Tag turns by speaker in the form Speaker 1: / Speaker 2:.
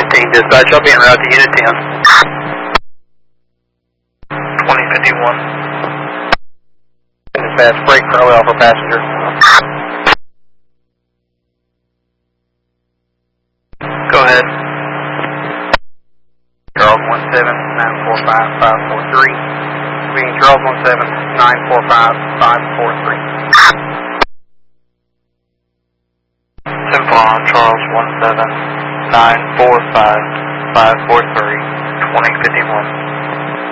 Speaker 1: 15 dispatch, I'll be en route to Unit 10. 2051. Dispatch, break for OL for passenger. Go ahead. Charles 17945-543. Being Charles 17945-543. Simple on Charles 17945-543, 2051.